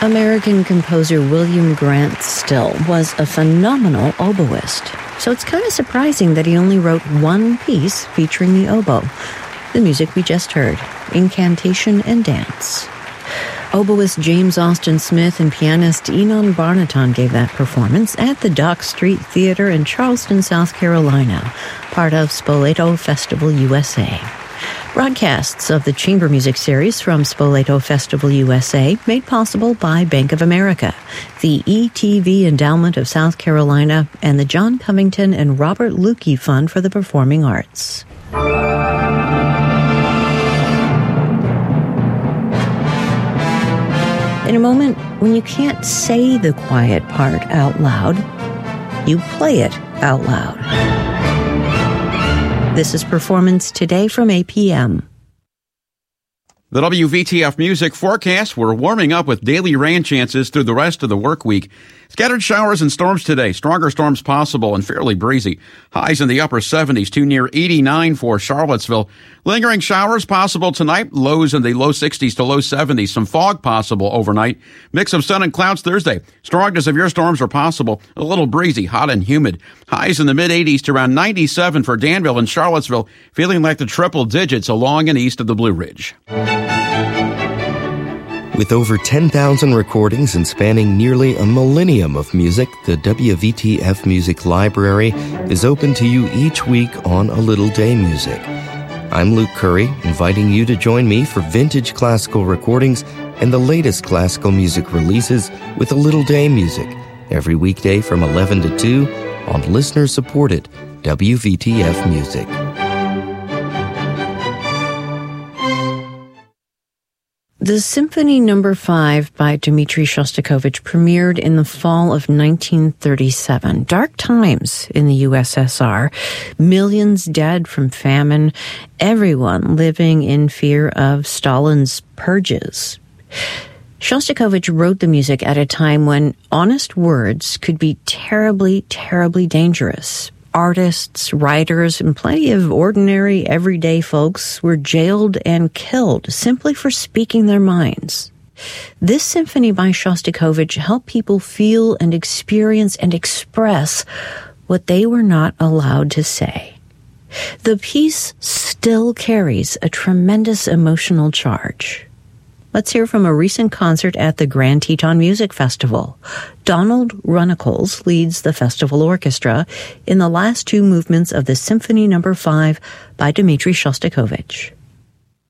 American composer William Grant Still was a phenomenal oboist, so it's kind of surprising that he only wrote one piece featuring the oboe, the music we just heard, Incantation and Dance. Oboist James Austin Smith and pianist Enon Barnaton gave that performance at the Dock Street Theater in Charleston, South Carolina, part of Spoleto Festival USA. Broadcasts of the Chamber Music Series from Spoleto Festival USA made possible by Bank of America, the ETV Endowment of South Carolina, and the John Covington and Robert Lukey Fund for the Performing Arts. In a moment when you can't say the quiet part out loud, you play it out loud. This is Performance Today from APM. The WVTF Music forecast, we're warming up with daily rain chances through the rest of the work week. Scattered showers and storms today. Stronger storms possible and fairly breezy. Highs in the upper 70s to near 89 for Charlottesville. Lingering showers possible tonight. Lows in the low 60s to low 70s. Some fog possible overnight. Mix of sun and clouds Thursday. Strong to severe storms are possible. A little breezy, hot and humid. Highs in the mid 80s to around 97 for Danville and Charlottesville. Feeling like the triple digits along and east of the Blue Ridge. With over 10,000 recordings and spanning nearly a millennium of music, the WVTF Music Library is open to you each week on A Little Day Music. I'm Luke Curry, inviting you to join me for vintage classical recordings and the latest classical music releases with A Little Day Music, every weekday from 11 to 2 on listener-supported WVTF Music. The Symphony No. 5 by Dmitri Shostakovich premiered in the fall of 1937. Dark times in the USSR. Millions dead from famine. Everyone living in fear of Stalin's purges. Shostakovich wrote the music at a time when honest words could be terribly, terribly dangerous. Artists, writers, and plenty of ordinary, everyday folks were jailed and killed simply for speaking their minds. This symphony by Shostakovich helped people feel and experience and express what they were not allowed to say. The piece still carries a tremendous emotional charge. Let's hear from a recent concert at the Grand Teton Music Festival. Donald Runnicles leads the festival orchestra in the last two movements of the Symphony No. 5 by Dmitri Shostakovich.